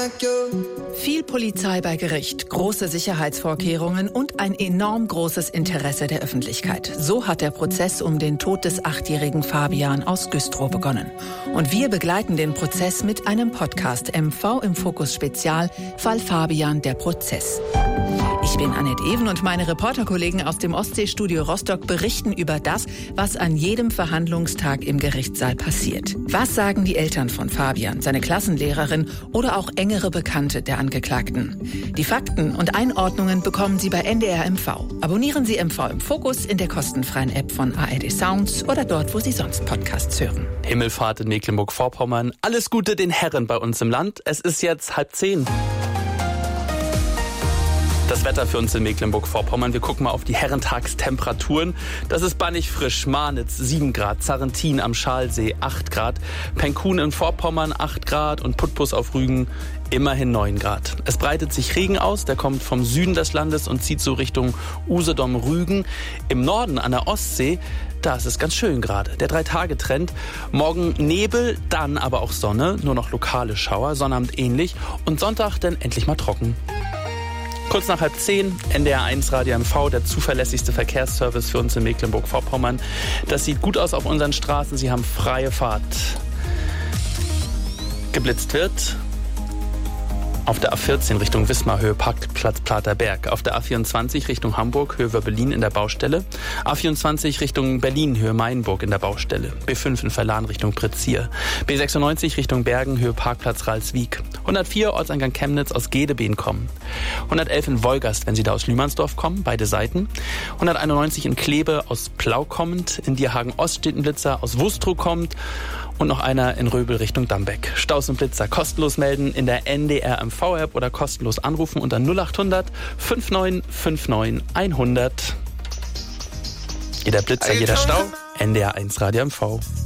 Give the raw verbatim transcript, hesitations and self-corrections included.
like you. Viel Polizei bei Gericht, große Sicherheitsvorkehrungen und ein enorm großes Interesse der Öffentlichkeit. So hat der Prozess um den Tod des achtjährigen Fabian aus Güstrow begonnen. Und wir begleiten den Prozess mit einem Podcast M V im Fokus Spezial, Fall Fabian, der Prozess. Ich bin Annette Even und meine Reporterkollegen aus dem Ostseestudio Rostock berichten über das, was an jedem Verhandlungstag im Gerichtssaal passiert. Was sagen die Eltern von Fabian, seine Klassenlehrerin oder auch engere Bekannte der Angeklagten? Die Fakten und Einordnungen bekommen Sie bei N D R M V. Abonnieren Sie M V im Fokus in der kostenfreien App von A R D Sounds oder dort, wo Sie sonst Podcasts hören. Himmelfahrt in Mecklenburg-Vorpommern. Alles Gute den Herren bei uns im Land. Es ist jetzt halb zehn. Das Wetter für uns in Mecklenburg-Vorpommern. Wir gucken mal auf die Herrentagstemperaturen. Das ist bannig frisch. Marnitz sieben Grad, Sarrentin am Schalsee acht Grad, Penkun in Vorpommern acht Grad und Putbus auf Rügen immerhin neun Grad. Es breitet sich Regen aus, der kommt vom Süden des Landes und zieht so Richtung Usedom-Rügen. Im Norden an der Ostsee, da ist es ganz schön gerade. Der Drei-Tage-Trend. Morgen Nebel, dann aber auch Sonne, nur noch lokale Schauer, Sonnabend ähnlich und Sonntag dann endlich mal trocken. Kurz nach halb zehn, N D R eins Radio M V, der zuverlässigste Verkehrsservice für uns in Mecklenburg-Vorpommern. Das sieht gut aus auf unseren Straßen, sie haben freie Fahrt. Geblitzt wird auf der A vierzehn Richtung Wismar, Höhe Parkplatz Platerberg. Auf der A vierundzwanzig Richtung Hamburg, Höhe Wörbelin in der Baustelle. A vierundzwanzig Richtung Berlin, Höhe Mainburg in der Baustelle. B fünf in Verlan Richtung Pretzier. B sechsundneunzig Richtung Bergen, Höhe Parkplatz Ralswiek. hundertvier Ortseingang Chemnitz aus Gedebeen kommen. hundertelf in Wolgast, wenn Sie da aus Lühmannsdorf kommen, beide Seiten. hunderteinundneunzig in Klebe aus Plau kommend. In Dierhagen Ost steht ein Blitzer, aus Wustrow kommt. Und noch einer in Röbel Richtung Dambeck. Staus und Blitzer kostenlos melden in der N D R M V-App oder kostenlos anrufen unter null acht hundert fünfundneunzig neunundfünfzig hundert. Jeder Blitzer, jeder Stau. N D R eins Radio M V.